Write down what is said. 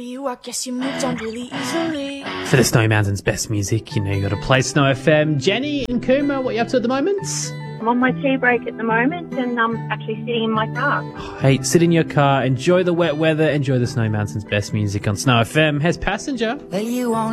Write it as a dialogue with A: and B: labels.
A: you, I guess you moved on really easily.
B: For the Snowy Mountains best music, you know you got to play Snow FM. Jenny and Kuma, what are you up to at the moment?
C: I'm on my tea break at the moment and I'm actually sitting in my car.
B: Hey, sit in your car, enjoy the wet weather, enjoy the Snowy Mountains best music on Snow FM. Here's Passenger.
D: Well, you won't